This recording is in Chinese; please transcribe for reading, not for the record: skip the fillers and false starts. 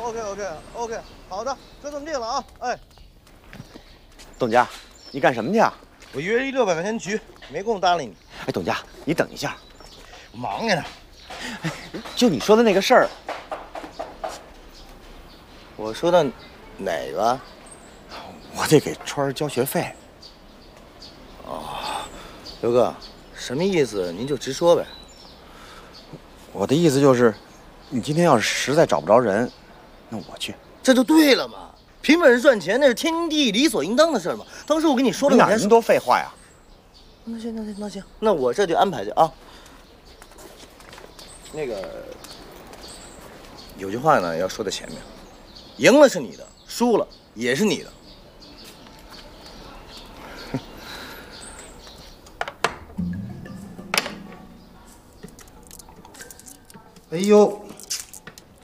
OK，好的，就这么定了啊。哎， 董家，你干什么去啊？ 我约一600块钱局，没工夫搭理你。 哎，董家，你等一下， 我忙着呢。 哎，就你说的那个事儿， 我说的哪个？ 我得给川儿交学费。 哦，刘哥，什么意思？您就直说呗。 我的意思就是，你今天要是实在找不着人，那我去。 这就对了嘛。凭本事赚钱，那是天经地义、理所应当的事嘛。当时我跟你说了， 你哪那么多废话呀？ 那行，那我这就安排去啊。那个，有句话呢要说在前面，赢了是你的，输了也是你的。 哎呦，